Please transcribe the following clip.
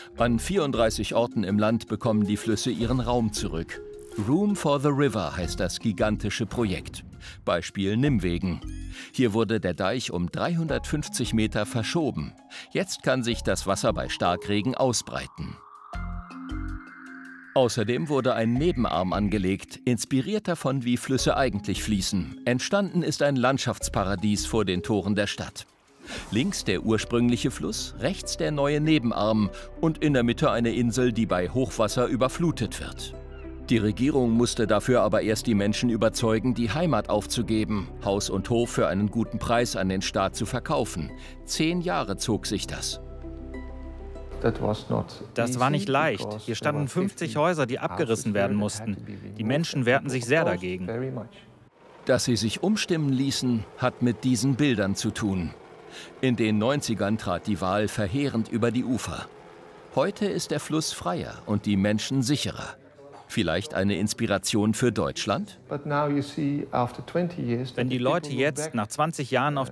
An 34 Orten im Land bekommen die Flüsse ihren Raum zurück. Room for the River heißt das gigantische Projekt. Beispiel Nimwegen. Hier wurde der Deich um 350 Meter verschoben. Jetzt kann sich das Wasser bei Starkregen ausbreiten. Außerdem wurde ein Nebenarm angelegt, inspiriert davon, wie Flüsse eigentlich fließen. Entstanden ist ein Landschaftsparadies vor den Toren der Stadt. Links der ursprüngliche Fluss, rechts der neue Nebenarm und in der Mitte eine Insel, die bei Hochwasser überflutet wird. Die Regierung musste dafür aber erst die Menschen überzeugen, die Heimat aufzugeben, Haus und Hof für einen guten Preis an den Staat zu verkaufen. 10 Jahre zog sich das. Das war nicht leicht. Hier standen 50 Häuser, die abgerissen werden mussten. Die Menschen wehrten sich sehr dagegen. Dass sie sich umstimmen ließen, hat mit diesen Bildern zu tun. In den 90ern trat die Waal verheerend über die Ufer. Heute ist der Fluss freier und die Menschen sicherer. Vielleicht eine Inspiration für Deutschland? Wenn die Leute jetzt nach 20 Jahren auf